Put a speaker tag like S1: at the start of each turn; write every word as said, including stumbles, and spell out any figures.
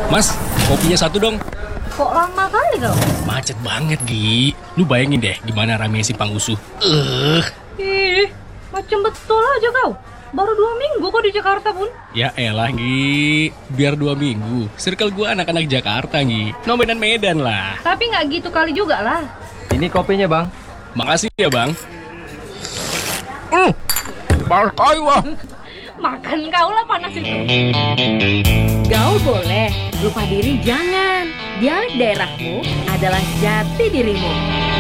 S1: Mas, kopinya satu dong.
S2: Kok lama kali kau?
S1: Macet banget, Gi. Lu bayangin deh gimana rame si Pangusuh. Eh.
S2: Ih, macam betul aja kau. Baru dua minggu kok di Jakarta pun.
S1: Ya elah, Gi. Biar dua minggu. Circle gua anak-anak Jakarta, Gi. No Medan-Medan lah.
S2: Tapi nggak gitu kali juga lah.
S3: Ini kopinya, Bang.
S1: Makasih ya, Bang. Hmm. Parkai, wah.
S2: Makan kau lah panas itu.
S4: Gaul boleh, lupa diri jangan. Dialek daerahmu adalah jati dirimu.